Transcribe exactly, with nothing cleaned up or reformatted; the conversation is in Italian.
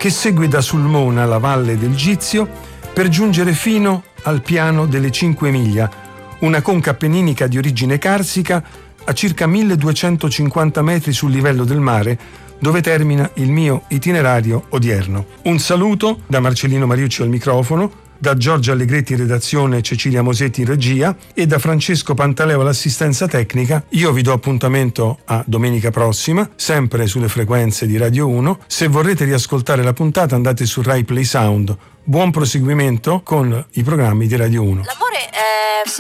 che segue da Sulmona la valle del Gizio per giungere fino al piano delle Cinque Miglia, una conca appenninica di origine carsica a circa milleduecentocinquanta metri sul livello del mare, dove termina il mio itinerario odierno. Un saluto da Marcellino Mariucci al microfono, da Giorgio Allegretti in redazione, Cecilia Mosetti in regia e da Francesco Pantaleo all'assistenza tecnica. Io vi do appuntamento a domenica prossima, sempre sulle frequenze di Radio uno. Se vorrete riascoltare la puntata andate su Rai Play Sound. Buon proseguimento con i programmi di Radio uno. L'amore è